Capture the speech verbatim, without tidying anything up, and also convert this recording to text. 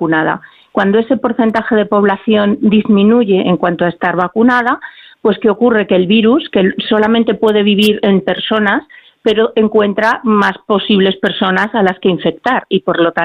vacunada. Cuando ese porcentaje de población disminuye en cuanto a estar vacunada, pues ¿qué ocurre? Que el virus, que solamente puede vivir en personas, pero encuentra más posibles personas a las que infectar y, por lo tanto,